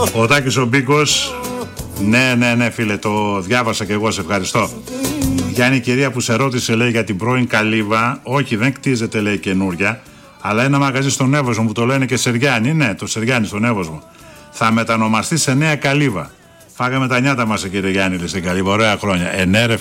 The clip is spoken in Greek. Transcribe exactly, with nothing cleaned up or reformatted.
Ο Τάκης ο Μπίκος. Ναι, ναι, ναι, φίλε, το διάβασα και εγώ, σε ευχαριστώ. Γιάννη, η κυρία που σε ρώτησε, λέει, για την πρώην Καλύβα, όχι, δεν κτίζεται, λέει, καινούρια, αλλά ένα μαγαζί στον Εύωσμο που το λένε και Σεριάννη, ναι, το Σεριάννη στον Εύωσμο. Θα μετανομαστεί σε Νέα Καλύβα. Φάγαμε τα νιάτα μας, κύριε Γιάννη, στην Καλύβα, ωραία χρόνια. Ε, ναι, ρε,